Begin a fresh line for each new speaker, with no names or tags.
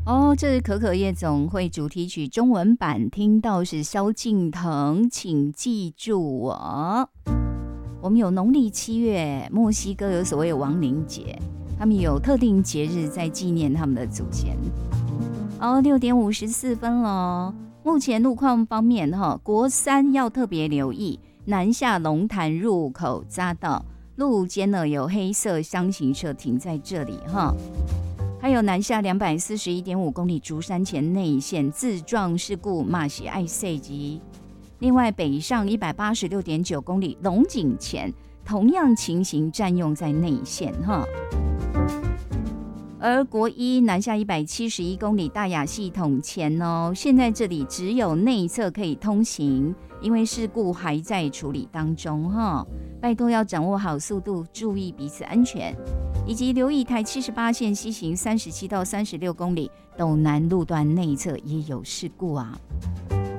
哦，这是可可夜总会主题曲中文版，听到是萧敬腾，请记住我。我们有农历7月，墨西哥有所谓的亡灵节，他们有特定节日在纪念他们的祖先。6点54分了。目前路况方面，国三要特别留意南下龙潭入口匝道路肩呢有黑色厢型车停在这里哈。还有南下241.5公里竹山前内线自撞事故马西爱塞及。另外北上186.9公里龙井前同样情形占用在内线哈。而国一南下171公里大雅系统前哦，现在这里只有内侧可以通行，因为事故还在处理当中哈。拜托要掌握好速度，注意彼此安全，以及留意台78线西行37到36公里斗南路段内侧也有事故啊。